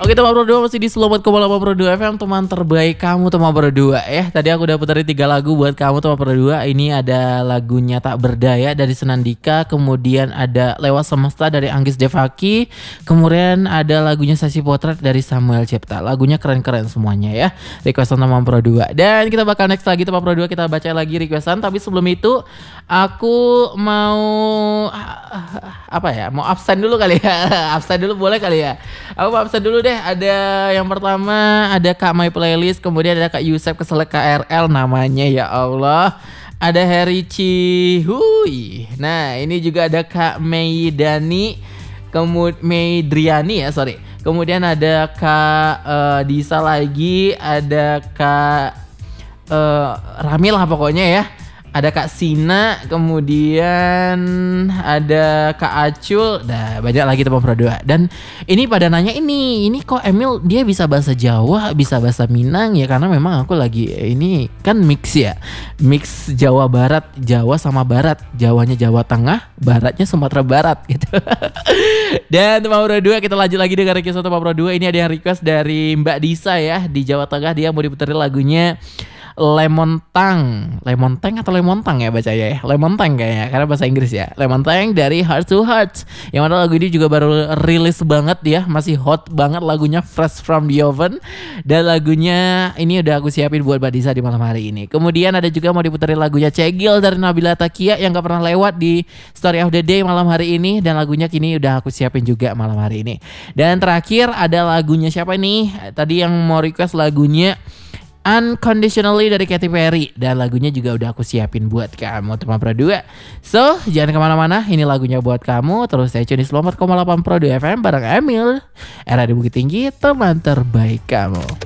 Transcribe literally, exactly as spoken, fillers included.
Oke teman berdua, masih di Slobat Koma delapan puluh dua F M, teman terbaik kamu teman berdua ya. Tadi aku udah puterin tiga lagu buat kamu teman berdua. Ini ada lagunya Tak Berdaya dari Senandika, kemudian ada Lewat Semesta dari Anggis Devaki, kemudian ada lagunya Sasi Potret dari Samuel Cipta. Lagunya keren-keren semuanya ya, requestan teman berdua. Dan kita bakal next lagi teman berdua, kita baca lagi requestan. Tapi sebelum itu aku mau apa ya, mau absen dulu kali ya. Absen dulu boleh kali ya. Aku mau absen dulu deh. Ada yang pertama, ada Kak My Playlist, kemudian ada Kak Yusef Keselek K R L namanya, ya Allah. Ada Heri Cihui. Nah, ini juga ada Kak Meidani, kemudian Meidriani ya, sorry. Kemudian ada Kak uh, Disa lagi, ada Kak uh, Ramil lah pokoknya ya. Ada Kak Sina, kemudian ada Kak Acul, dah banyak lagi teman berdua. Dan ini pada nanya ini, ini kok Emil dia bisa bahasa Jawa, bisa bahasa Minang ya, karena memang aku lagi ini kan mix ya, mix Jawa Barat, Jawa sama Barat, Jawanya Jawa Tengah, Baratnya Sumatera Barat gitu. Dan teman berdua, kita lanjut lagi dengan request teman berdua. Ini ada yang request dari Mbak Disa ya, di Jawa Tengah. Dia mau diputerin lagunya Lemon Tang, Lemon Tang atau Lemon Tang ya bacanya ya, Lemon Tang kayaknya karena bahasa Inggris ya. Lemon Tang dari Heart to Heart, yang mana lagu ini juga baru rilis banget ya, masih hot banget lagunya, fresh from the oven. Dan lagunya ini udah aku siapin buat Mbak Disa di malam hari ini. Kemudian ada juga mau diputerin lagunya Cegil dari Nabila Takia yang gak pernah lewat di Story of the Day malam hari ini, dan lagunya kini udah aku siapin juga malam hari ini. Dan terakhir ada lagunya siapa nih? Tadi yang mau request lagunya Unconditionally dari Katy Perry, dan lagunya juga udah aku siapin buat kamu teman berdua. So jangan kemana-mana, ini lagunya buat kamu. Terus stay tune di Slobat Koma delapan puluh dua F M bareng Emil, era di Bukit Tinggi, teman terbaik kamu.